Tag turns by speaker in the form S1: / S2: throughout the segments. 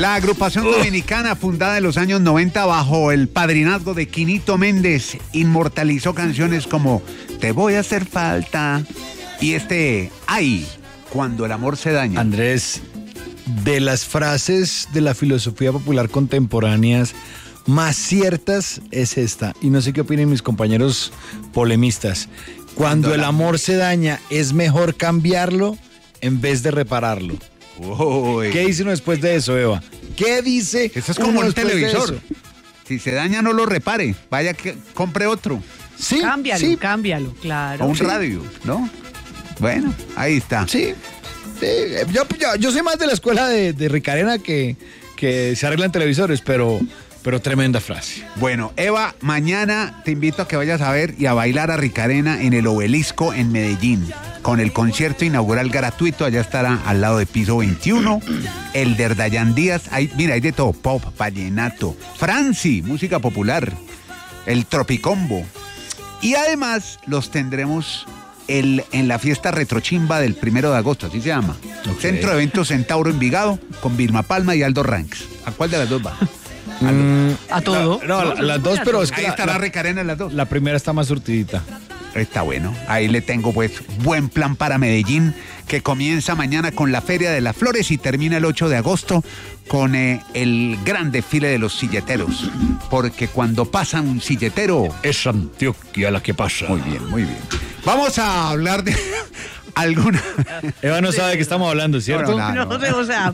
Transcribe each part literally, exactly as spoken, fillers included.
S1: La agrupación dominicana, fundada en los años noventa bajo el padrinazgo de Quinito Méndez, inmortalizó canciones como Te voy a hacer falta y este Ay, cuando el amor se daña.
S2: Andrés, de las frases de la filosofía popular contemporáneas más ciertas es esta, y no sé qué opinen mis compañeros polemistas. Cuando, Cuando el amor se daña, es mejor cambiarlo en vez de repararlo.
S1: Uy.
S2: ¿Qué dice uno después de eso, Eva? ¿Qué dice?
S1: Eso es como un televisor. Si se daña, no lo repare. Vaya que compre otro.
S2: Sí,
S3: cámbialo,
S2: sí.
S3: cámbialo, claro.
S1: O un
S2: sí.
S1: radio, ¿no? Bueno, ahí está.
S2: Sí. sí. Yo, yo, yo soy más de la escuela de, de Ricarena que, que se arreglan televisores, pero... Pero tremenda frase.
S1: Bueno, Eva, mañana te invito a que vayas a ver y a bailar a Ricarena en el Obelisco en Medellín, con el concierto inaugural gratuito. Allá estará al lado de Piso veintiuno, el de Dayan Díaz. Hay, mira, hay de todo, pop, vallenato, Franci, música popular, el Tropicombo. Y además los tendremos el, en la fiesta retrochimba del primero de agosto, así se llama. Okay. Centro de Eventos Centauro Envigado, con Vilma Palma y Aldo Ranks. ¿A cuál de las dos va?
S2: Mm,
S3: a todo.
S2: No, no, no las dos, pero es que
S1: ahí
S2: la,
S1: estará
S2: la,
S1: Ricarena en las dos.
S2: La primera está más surtidita.
S1: Está bueno. Ahí le tengo pues buen plan para Medellín, que comienza mañana con la Feria de las Flores y termina el ocho de agosto con eh, el gran desfile de los silleteros. Porque cuando pasa un silletero...
S2: Es Antioquia la que pasa.
S1: Muy bien, muy bien. Vamos a hablar de alguna...
S2: Eva no sabe de qué estamos hablando, ¿cierto?
S3: No, no, no, no, o sea...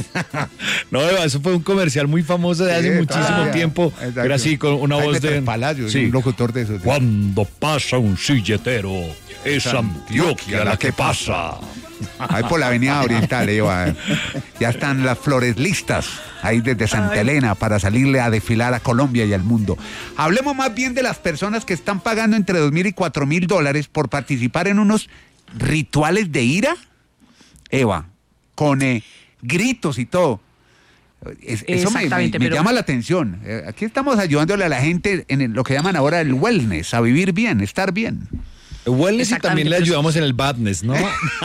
S2: No, Eva, eso fue un comercial muy famoso de hace sí, muchísimo ah, tiempo. Exacto. Era así, con una voz de...
S1: Palacio,
S2: sí.
S1: Un locutor de esos.
S2: Cuando pasa un silletero, es Antioquia la que pasa.
S1: Ahí por la avenida Oriental, Eva. Ya están las flores listas, ahí desde Santa Elena, para salirle a desfilar a Colombia y al mundo. Hablemos más bien de las personas que están pagando entre dos mil y cuatro mil dólares por participar en unos rituales de ira, Eva, con... Eh, gritos y todo. Es, eso me, me, me pero... llama la atención. Aquí estamos ayudándole a la gente en el, lo que llaman ahora el wellness, a vivir bien, estar bien.
S2: El wellness y también le ayudamos en el badness, ¿no?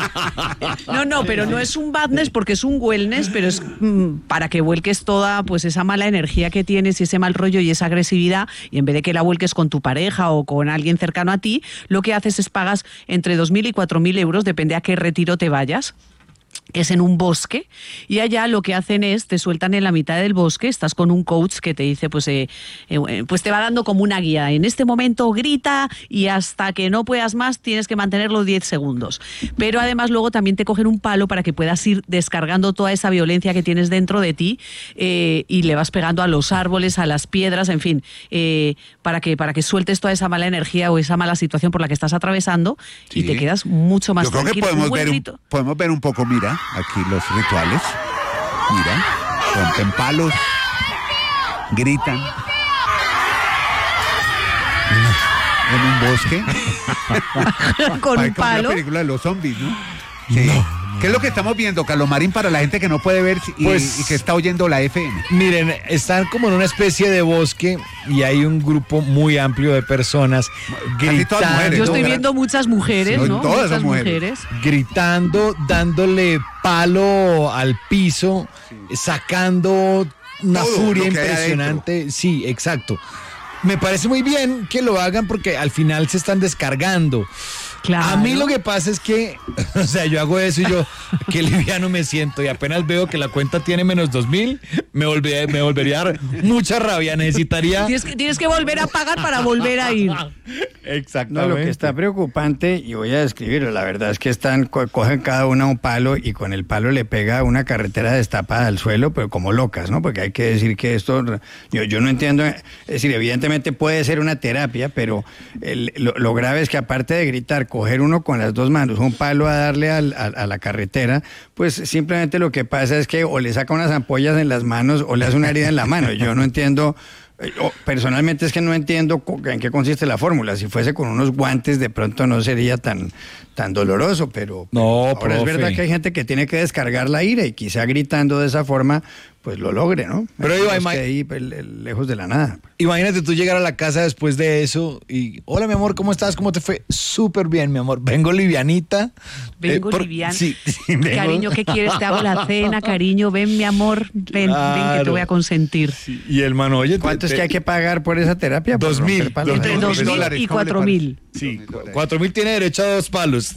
S3: No, no, pero no es un badness porque es un wellness, pero es mmm, para que vuelques toda pues esa mala energía que tienes y ese mal rollo y esa agresividad, y en vez de que la vuelques con tu pareja o con alguien cercano a ti, lo que haces es pagas entre dos mil y cuatro mil euros, depende a qué retiro te vayas. Es en un bosque y allá lo que hacen es te sueltan en la mitad del bosque, estás con un coach que te dice pues eh, eh, pues te va dando como una guía, en este momento grita y hasta que no puedas más tienes que mantenerlo diez segundos, pero además luego también te cogen un palo para que puedas ir descargando toda esa violencia que tienes dentro de ti eh, y le vas pegando a los árboles, a las piedras, en fin, eh, para que para que sueltes toda esa mala energía o esa mala situación por la que estás atravesando. Sí. Y te quedas mucho más
S1: Yo creo
S3: tranquilo.
S1: Que podemos, ver un, podemos ver un poco, mira, aquí los rituales. Mira, rompen palos, gritan. En un bosque.
S3: Con un palo.
S1: La película de los zombies, ¿no? Sí. No. ¿Qué es lo que estamos viendo, Carlos Marín, para la gente que no puede ver y, pues, y que está oyendo la F M?
S2: Miren, están como en una especie de bosque y hay un grupo muy amplio de personas gritando.
S3: Mujeres, Yo estoy ¿no? viendo muchas mujeres, sí, ¿no?
S1: Todas
S3: muchas
S1: mujeres.
S3: mujeres.
S2: Gritando, dándole palo al piso, sí. Sacando una Todo furia impresionante. Sí, exacto. Me parece muy bien que lo hagan porque al final se están descargando. Claro. A mí lo que pasa es que, o sea, yo hago eso y yo, qué liviano me siento, y apenas veo que la cuenta tiene menos dos mil, me, volvería, me volvería a dar mucha rabia, necesitaría...
S3: Tienes que, tienes que volver a pagar para volver a ir.
S2: Exactamente.
S4: No, lo que está preocupante, y voy a describirlo, la verdad es que están, co- cogen cada una un palo y con el palo le pega una carretera destapada al suelo, pero como locas, ¿no? Porque hay que decir que esto, yo, yo no entiendo, es decir, evidentemente puede ser una terapia, pero el, lo, lo grave es que aparte de gritar, coger uno con las dos manos un palo a darle al, a, a la carretera, pues simplemente lo que pasa es que o le saca unas ampollas en las manos o le hace una herida en la mano. Yo no entiendo, personalmente es que no entiendo en qué consiste la fórmula. Si fuese con unos guantes de pronto no sería tan, tan doloroso, pero,
S2: no,
S4: pero ahora es verdad que hay gente que tiene que descargar la ira y quizá gritando de esa forma pues lo logre, ¿no?
S2: Pero iba
S4: ima- ahí pues, lejos de la nada.
S2: Imagínate tú llegar a la casa después de eso y, hola mi amor, ¿cómo estás? ¿Cómo te fue? Súper bien, mi amor. Vengo livianita.
S3: Vengo
S2: eh, por...
S3: liviana.
S2: Sí, sí, vengo...
S3: Cariño, ¿qué quieres? Te hago la cena, cariño. Ven, mi amor. Ven,
S2: claro.
S3: ven que te voy a consentir.
S2: Sí. Y el mano, oye,
S4: ¿cuánto
S2: te,
S4: es
S2: te...
S4: que hay que pagar por esa terapia?
S2: Dos mil.
S3: Entre dos mil y cuatro mil.
S2: Sí, cuatro mil tiene derecho a dos palos.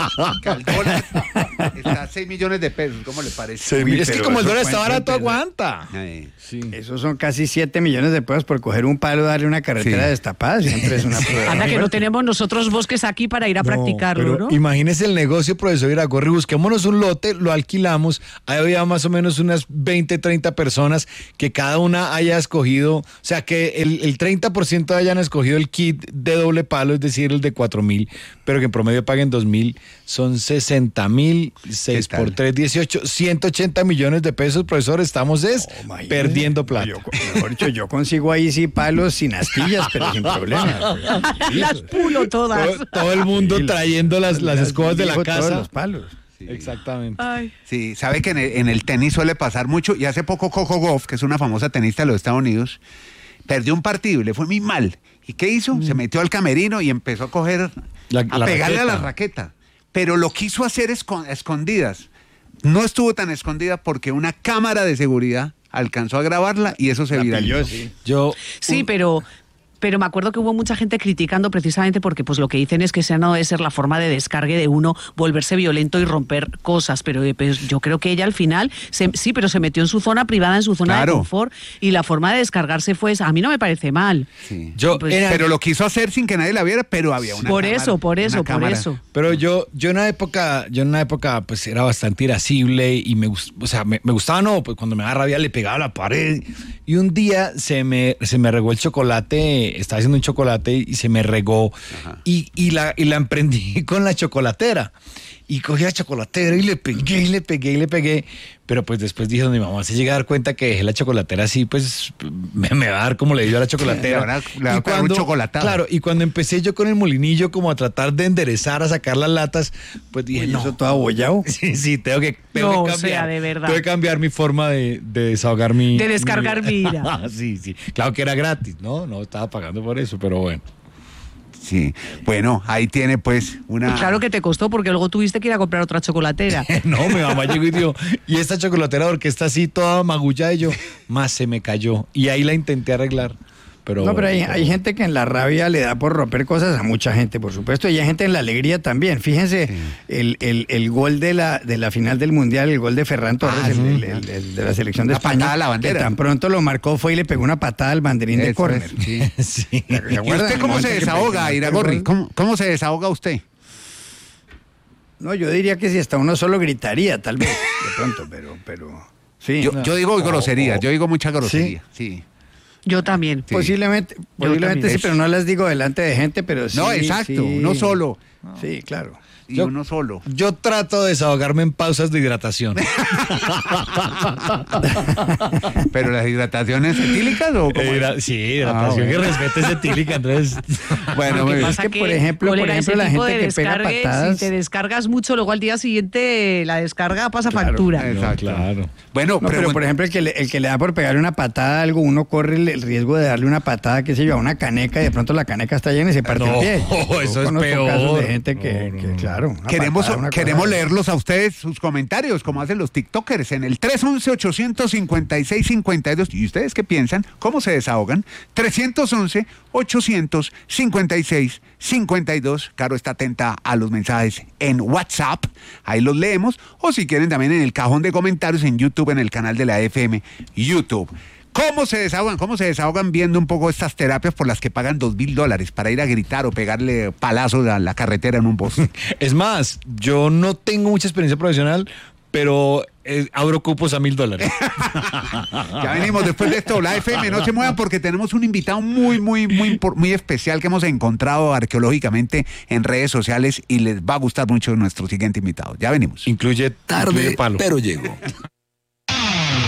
S1: El dólar está a seis millones de pesos, ¿cómo le parece?
S2: Uy, es que como el dólar está
S4: cuenta,
S2: barato,
S4: pero...
S2: aguanta.
S1: Ay.
S2: Sí.
S4: Esos son casi siete millones de pesos por coger un palo y darle una carretera
S1: Sí.
S4: destapada. Siempre es una prueba.
S3: Anda, que no tenemos nosotros bosques aquí para ir a
S2: No,
S3: practicarlo,
S2: pero
S3: ¿no?
S2: imagínese el negocio, profesor Iragorri, busquémonos un lote, lo alquilamos, ahí había más o menos unas veinte, treinta personas que cada una haya escogido, o sea, que el, el treinta por ciento hayan escogido el kit de doble palo, es decir, el de cuatro mil, pero que en promedio paguen dos mil, son sesenta mil, seis por tres, dieciocho, ciento ochenta millones de pesos, profesor, estamos es
S4: Oh,
S2: perdiendo plata.
S4: Yo, mejor dicho, yo consigo ahí sí palos sin astillas, pero sin problema.
S3: Las pulo todas.
S2: Todo, todo el mundo
S4: Sí,
S2: trayendo las, las escobas de la
S4: digo, todos
S2: casa.
S4: los palos.
S1: Sí.
S2: Exactamente.
S3: Ay.
S1: Sí, sabe que en el, en el tenis suele pasar mucho, y hace poco Coco Gauff, que es una famosa tenista de los Estados Unidos, perdió un partido y le fue muy mal. ¿Y qué hizo? Se metió al camerino y empezó a coger,
S2: La-
S1: a
S2: la
S1: pegarle
S2: raqueta.
S1: a la raqueta. Pero lo quiso hacer escon- escondidas. No estuvo tan escondida porque una cámara de seguridad alcanzó a grabarla y eso se
S4: La
S1: viralizó.
S4: pilló, sí.
S2: Yo,
S3: Sí, pero... Pero me acuerdo que hubo mucha gente criticando precisamente porque pues lo que dicen es que esa no debe ser la forma de descargue de uno, volverse violento y romper cosas. Pero eh, pues, yo creo que ella al final, se, sí, pero se metió en su zona privada, en su zona
S1: Claro.
S3: de confort, y la forma de descargarse fue esa. A mí no me parece mal.
S1: Sí.
S2: yo
S3: Pues-
S2: era-
S1: Pero lo quiso hacer sin que nadie la viera, pero había una
S3: Por
S1: cámara,
S3: eso, por
S1: una
S3: eso, por
S1: cámara.
S3: eso.
S2: Pero yo, yo en una época, yo en una época, pues era bastante irascible y me gustaba, o sea, me, me gustaba, no, pues cuando me daba rabia le pegaba a la pared. Y un día se me, se me regó el chocolate, estaba haciendo un chocolate y se me regó y, y la, y la emprendí con la chocolatera. Y cogí la chocolatera y le pegué y le pegué y le pegué. Pero pues después dije, mi mamá se llega a dar cuenta que dejé la chocolatera así, pues me, me va a dar como le dio a la chocolatera.
S1: Le van a- le van a
S2: Y
S1: pegar un chocolatado.
S2: Claro, y cuando empecé yo con el molinillo como a tratar de enderezar, a sacar las latas, pues dije,
S4: Uy,
S2: no.
S4: eso todo abollado.
S2: Sí, sí, tengo que, tengo
S3: No,
S2: que
S3: o
S2: cambiar.
S3: sea, de verdad.
S2: Tengo que cambiar mi forma de, de desahogar mi...
S3: De descargar mi ira.
S2: Sí, sí. Claro que era gratis, ¿no? No estaba pagando por eso, pero bueno.
S1: Sí, bueno, ahí tiene pues una...
S3: Y claro que te costó porque luego tuviste que ir a comprar otra chocolatera.
S2: No, mi mamá llegó y dijo, y esta chocolatera porque está así toda magullada y yo, más se me cayó. Y ahí la intenté arreglar. Pero,
S4: No, pero hay, hay gente que en la rabia le da por romper cosas a mucha gente, por supuesto, y hay gente en la alegría también. Fíjense,
S1: Sí.
S4: el, el, el gol de la, de la final del Mundial, el gol de Ferran Torres,
S1: Ah,
S4: el,
S1: sí.
S4: el- el- el de la selección de
S1: Una
S4: España,
S1: patada a la bandera.
S4: que tan pronto lo marcó fue y le pegó una patada al banderín de
S1: Eso
S4: córner.
S1: es, sí.
S2: Sí.
S4: ¿Se
S1: ¿Y
S4: acuerdan?
S1: usted
S4: El
S1: cómo
S4: momento
S1: se
S4: que
S1: desahoga,
S4: marcó el
S1: Iragorri?
S4: gol.
S1: ¿Cómo, ¿Cómo se desahoga usted?
S4: No, yo diría que si hasta uno solo gritaría, tal vez, de pronto, pero, pero sí.
S1: Yo,
S4: no.
S1: yo digo groserías,
S2: oh.
S1: yo digo mucha grosería. Sí.
S3: Yo también.
S1: Sí.
S4: Posiblemente, posiblemente
S1: también.
S4: sí, pero no las digo delante de gente, pero sí.
S1: No, exacto,
S4: sí.
S1: no solo.
S4: Sí, claro.
S1: Y
S2: Yo-
S1: uno solo.
S2: Yo trato de desahogarme en pausas de hidratación.
S1: ¿Pero las hidrataciones etílicas o cómo?
S2: Eh, hidra- sí, hidratación
S1: Ah,
S2: que
S1: bueno.
S2: respete ese etílica, entonces...
S1: Bueno,
S3: Lo
S1: muy
S3: que
S1: bien.
S3: pasa
S4: Es que, por ejemplo, por
S3: colega,
S4: ejemplo,
S3: ese
S4: la
S3: tipo
S4: gente
S3: de
S4: que pega
S3: descargue,
S4: patadas-
S3: si te descargas mucho, luego al día siguiente la descarga pasa
S4: Claro,
S3: factura.
S1: Exacto.
S2: No, claro.
S1: Bueno,
S4: No, pero
S1: pregun-
S4: por ejemplo, el que, le, el que le da por pegarle una patada a algo, uno corre el, el riesgo de darle una patada, qué sé yo, a una caneca y de pronto la caneca está llena y se parte
S2: No,
S4: el pie. Yo
S2: eso es
S4: conozco
S2: peor.
S4: casos de gente que,
S2: No, no,
S4: que,
S2: no.
S4: claro. una
S1: Queremos,
S4: patada, una cosa-
S1: queremos leerlos a ustedes, sus comentarios, como hacen los TikTokers, en el tres once, ochocientos cincuenta y seis, cincuenta y dos. ¿Y ustedes qué piensan? ¿Cómo se desahogan? tres once, ochocientos cincuenta y seis, cincuenta y dos. Caro está atenta a los mensajes en WhatsApp, ahí los leemos. O si quieren también en el cajón de comentarios en YouTube, en el canal de la F M YouTube. ¿Cómo se desahogan? ¿Cómo se desahogan viendo un poco estas terapias por las que pagan dos mil dólares para ir a gritar o pegarle palazos a la carretera en un bosque?
S2: Es más, yo no tengo mucha experiencia profesional, pero eh, abro cupos a mil dólares.
S1: Ya venimos después de esto, la F M, no se muevan porque tenemos un invitado muy, muy, muy, impor- muy especial que hemos encontrado arqueológicamente en redes sociales y les va a gustar mucho nuestro siguiente invitado. Ya venimos.
S2: Incluye,
S5: Tarde,
S2: incluye palo.
S5: pero llegó. La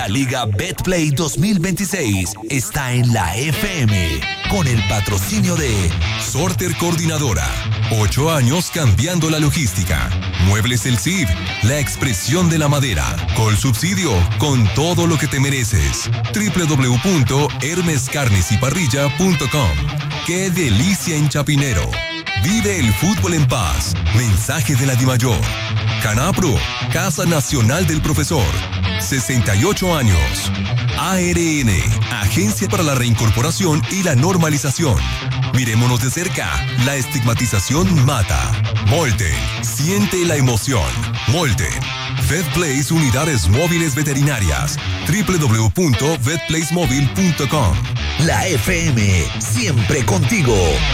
S5: Liga Betplay dos mil veintiséis está en la F M con el patrocinio de Sorter Coordinadora. Ocho años cambiando la logística. Muebles El Cid, la expresión de la madera. Col Subsidio, con todo lo que te mereces. doble u doble u doble u punto hermes carnes y parrilla punto com. ¡Qué delicia en Chapinero! Vive el fútbol en paz. Mensaje de la Dimayor. Canapro, Casa Nacional del Profesor. sesenta y ocho años. A R N, Agencia para la Reincorporación y la Normalización. Miremonos de cerca. La estigmatización mata. Molten, siente la emoción. Molten. VetPlace Unidades Móviles Veterinarias. doble u doble u doble u punto vet place móvil punto com. La F M, siempre contigo.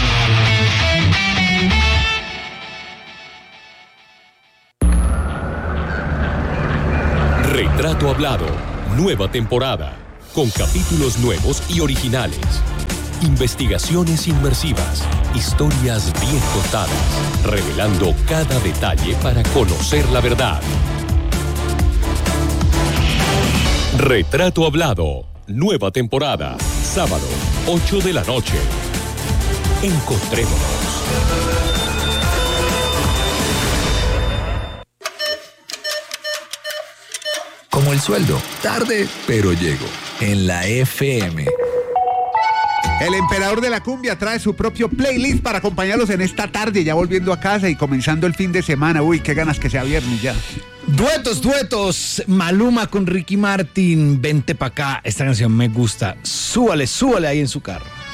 S6: Retrato Hablado, nueva temporada, con capítulos nuevos y originales. Investigaciones inmersivas, historias bien contadas, revelando cada detalle para conocer la verdad. Retrato Hablado, nueva temporada, sábado, ocho de la noche. Encontrémonos.
S5: Como el sueldo, tarde, pero llego. En la F M.
S1: El emperador de la cumbia trae su propio playlist para acompañarlos en esta tarde, ya volviendo a casa y comenzando el fin de semana. Uy, qué ganas que sea viernes ya.
S2: Duetos, duetos. Maluma con Ricky Martin. Vente pa' acá. Esta canción me gusta. Súbale, súbale ahí en su carro.